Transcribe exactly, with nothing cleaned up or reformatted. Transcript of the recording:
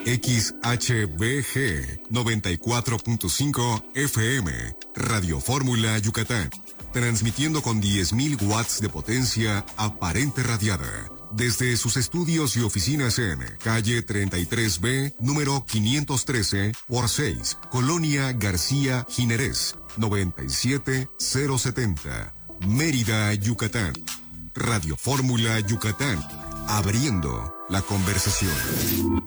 X H B G noventa y cuatro punto cinco F M, Radio Fórmula Yucatán, transmitiendo con diez mil watts de potencia aparente radiada, desde sus estudios y oficinas en calle treinta y tres B, número quinientos trece por seis, Colonia García Jiménez, noventa y siete mil setenta, Mérida, Yucatán. Radio Fórmula Yucatán, abriendo la conversación.